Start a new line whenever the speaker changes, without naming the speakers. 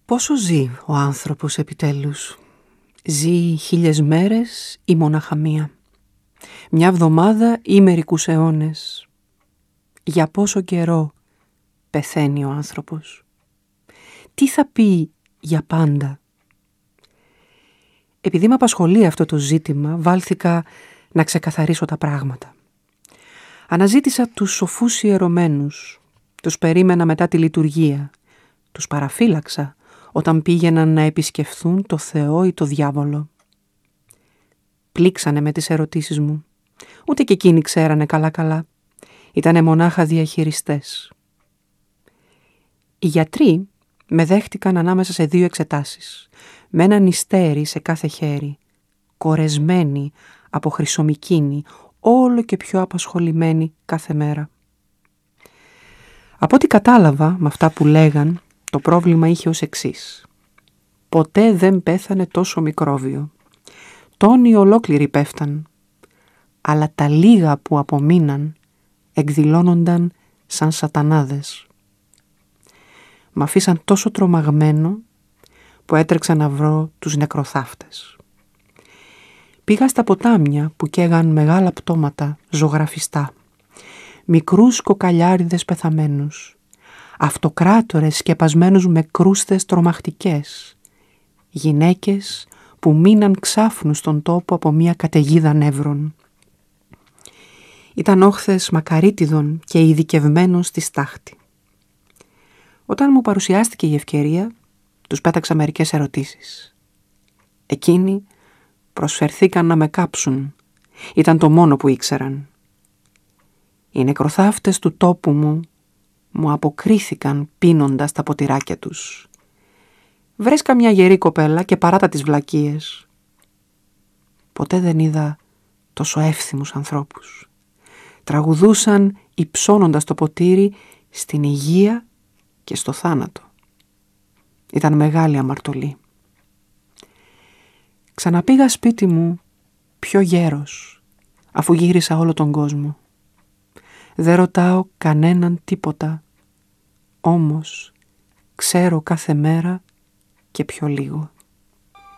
Πόσο ζει ο άνθρωπος επιτέλους? Ζει 1000 μέρες ή μονάχα μία? Μια εβδομάδα ή μερικούς αιώνες? Για πόσο καιρό πεθαίνει ο άνθρωπος? Τι θα πει για πάντα? Επειδή με απασχολεί αυτό το ζήτημα, βάλθηκα να ξεκαθαρίσω τα πράγματα. Αναζήτησα τους σοφούς ιερωμένους, τους περίμενα μετά τη λειτουργία, τους παραφύλαξα όταν πήγαιναν να επισκεφθούν το Θεό ή το διάβολο. Πλήξανε με τις ερωτήσεις μου. Ούτε και εκείνοι ξέρανε καλά-καλά. Ήτανε μονάχα διαχειριστές. Οι γιατροί με δέχτηκαν ανάμεσα σε 2 εξετάσεις, με ένα νηστέρι σε κάθε χέρι, κορεσμένοι από χρυσομικίνη, όλο και πιο απασχολημένοι κάθε μέρα. Από ό,τι κατάλαβα με αυτά που λέγαν, το πρόβλημα είχε ως εξής. Ποτέ δεν πέθανε τόσο μικρόβιο. Τόνοι ολόκληροι πέφταν, αλλά τα λίγα που απομείναν εκδηλώνονταν σαν σατανάδες. Μ' αφήσαν τόσο τρομαγμένο που έτρεξα να βρω τους νεκροθάφτες. Πήγα στα ποτάμια που καίγαν μεγάλα πτώματα ζωγραφιστά, μικρούς κοκαλιάριδες πεθαμένους, αυτοκράτορες σκεπασμένους με κρούστες τρομακτικές, γυναίκες που μείναν ξάφνου στον τόπο από μια καταιγίδα νεύρων. Ήταν όχθες μακαρίτιδων και ειδικευμένων στη στάχτη. Όταν μου παρουσιάστηκε η ευκαιρία, τους πέταξα μερικές ερωτήσεις. Εκείνοι προσφερθήκαν να με κάψουν. Ήταν το μόνο που ήξεραν. Οι νεκροθάφτες του τόπου μου αποκρίθηκαν πίνοντας τα ποτηράκια τους. «Βρες καμιά γερή κοπέλα και παράτα τις βλακίες». Ποτέ δεν είδα τόσο εύθυμους ανθρώπους. Τραγουδούσαν υψώνοντας το ποτήρι στην υγεία και στο θάνατο. Ήταν μεγάλη αμαρτωλή. Ξαναπήγα σπίτι μου πιο γέρος, αφού γύρισα όλο τον κόσμο. Δεν ρωτάω κανέναν τίποτα, όμως ξέρω κάθε μέρα και πιο λίγο.